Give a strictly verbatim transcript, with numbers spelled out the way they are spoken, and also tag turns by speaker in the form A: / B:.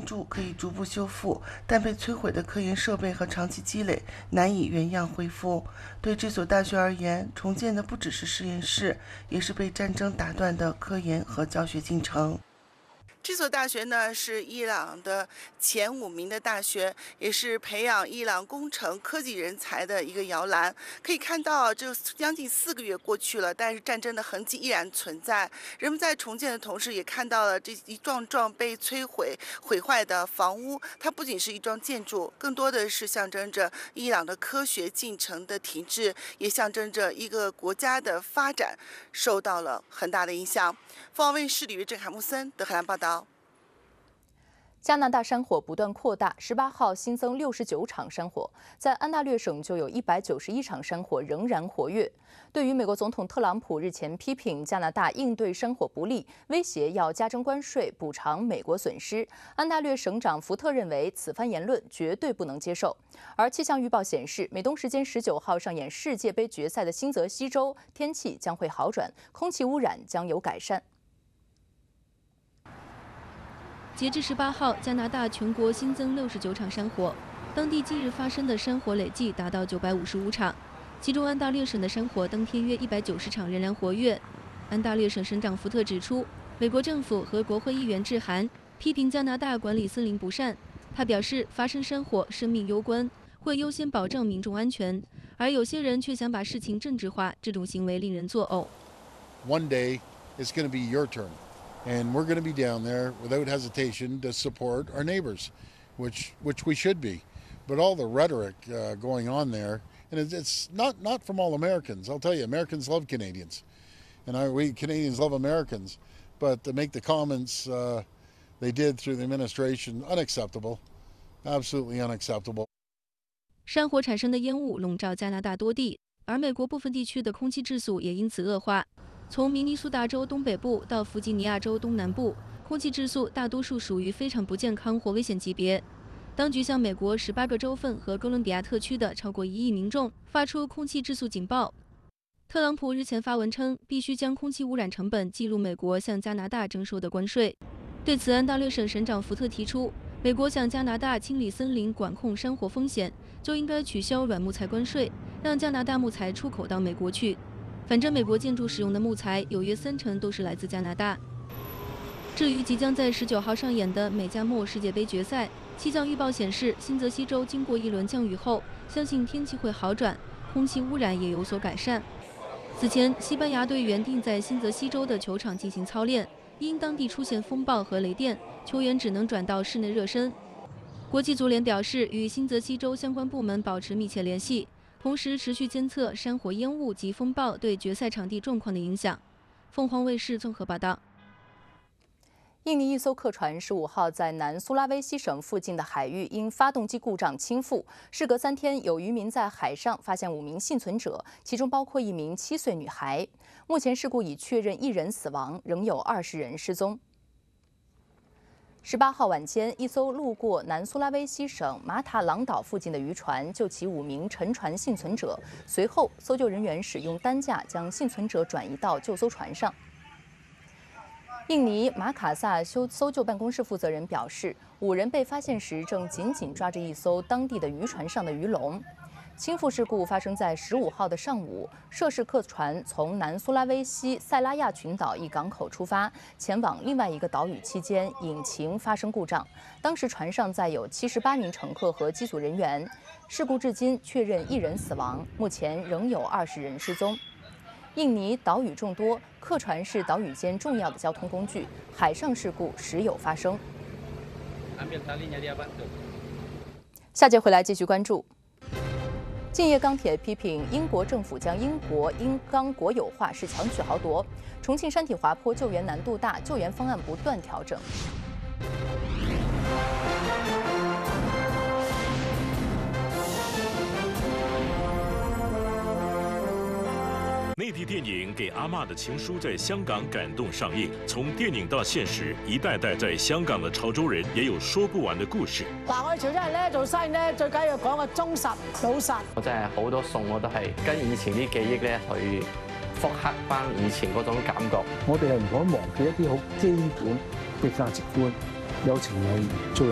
A: 建筑可以逐步修复，但被摧毁的科研设备和长期积累难以原样恢复。对这所大学而言，重建的不只是实验室，也是被战争打断的科研和教学进程。这所大学呢是伊朗的前五名的大学，也是培养伊朗工程科技人才的一个摇篮。可以看到，这将近四个月过去了，但是战争的痕迹依然存在。人们在重建的同时，也看到了这一幢幢被摧毁、毁坏的房屋。它不仅是一幢建筑，更多的是象征着伊朗的科学进程的停滞，也象征着一个国家的发展受到了很大的影响。凤凰卫视李约郑、海木森德黑兰报道。
B: 加拿大山火不断扩大，十八号新增六十九场山火，在安大略省就有一百九十一场山火仍然活跃。对于美国总统特朗普日前批评加拿大应对山火不力，威胁要加征关税补偿美国损失，安大略省长福特认为此番言论绝对不能接受。而气象预报显示，美东时间十九号上演世界杯决赛的新泽西州天气将会好转，空气污染将有改善。
C: 截至十八号，加拿大全国新增六十九场山火，当地今日发生的山火累计达到九百五十五场，其中安大略省的山火当天约一百九十场仍然活跃。安大略省省长福特指出，美国政府和国会议员致函批评加拿大管理森林不善。他表示，发生山火生命攸关，会优先保证民众安全，而有些人却想把事情政治化，这种行为令人作呕。
D: One day it's going to be your turn. And we're going to be down there without hesitation to support our neighbors, which which we should be. But all the rhetoric uh, going on there, and it's, it's not not from all Americans. I'll tell you, Americans love Canadians, and I, we Canadians love Americans. But to make the comments uh, they did through the administration, unacceptable, absolutely unacceptable.
C: 山火产生的烟雾笼罩加拿大多地，而美国部分地区的空气质素也因此恶化。从明尼苏达州东北部到弗吉尼亚州东南部，空气质素大多数属于非常不健康或危险级别。当局向美国十八个州份和哥伦比亚特区的超过一亿民众发出空气质素警报。特朗普日前发文称，必须将空气污染成本计入美国向加拿大征收的关税。对此，安大略省省长福特提出，美国向加拿大清理森林、管控山火风险，就应该取消软木材关税，让加拿大木材出口到美国去。反正美国建筑使用的木材有约三成都是来自加拿大。至于即将在十九号上演的美加墨世界杯决赛，气象预报显示，新泽西州经过一轮降雨后，相信天气会好转，空气污染也有所改善。此前，西班牙队原定在新泽西州的球场进行操练，因当地出现风暴和雷电，球员只能转到室内热身。国际足联表示，与新泽西州相关部门保持密切联系。同时持续监测山火烟雾及风暴对决赛场地状况的影响。凤凰卫视综合报道。
B: 印尼一艘客船十五号在南苏拉威西省附近的海域因发动机故障倾覆，事隔三天，有渔民在海上发现五名幸存者，其中包括一名七岁女孩。目前事故已确认一人死亡，仍有二十人失踪。十八号晚间，一艘路过南苏拉威西省马塔朗岛附近的渔船救起五名沉船幸存者，随后搜救人员使用担架将幸存者转移到救搜船上。印尼马卡萨搜搜救办公室负责人表示，五人被发现时正紧紧抓着一艘当地的渔船上的鱼笼。倾覆事故发生在十五号的上午，涉事客船从南苏拉威西塞拉亚群岛一港口出发，前往另外一个岛屿期间，引擎发生故障。当时船上载有七十八名乘客和机组人员。事故至今确认一人死亡，目前仍有二十人失踪。印尼岛屿众多，客船是岛屿间重要的交通工具，海上事故时有发生。下节回来继续关注。敬业钢铁批评英国政府将英国英钢国有化是强取豪夺。重庆山体滑坡救援难度大，救援方案不断调整。
E: 内地电影《给阿嬷的情书》在香港感动上映，從電影到現實，一代代在香港嘅潮州人也有說不完嘅故事。
F: 嗱，我哋潮州人咧做生意咧，最緊要講個忠實老實。
G: 我真係好多餸我都係跟以前啲記憶咧去復刻翻以前嗰種感覺。
H: 我哋係唔可以忘記一啲好基本嘅價值觀，有情有義，做人。